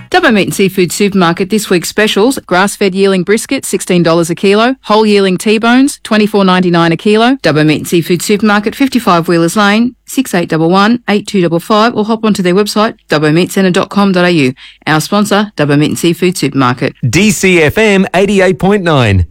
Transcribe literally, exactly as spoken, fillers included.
Dubbo Meat and Seafood Supermarket this week's specials: grass-fed yearling brisket, sixteen dollars a kilo; whole yearling T-bones, twenty-four ninety-nine a kilo. Dubbo Meat and Seafood Supermarket, fifty-five Wheelers Lane, six eight one one, eight two five five, or hop onto their website, dubbo meat centre dot com dot a u. Our sponsor, Dubbo Meat and Seafood Supermarket. D C F M eighty-eight point nine.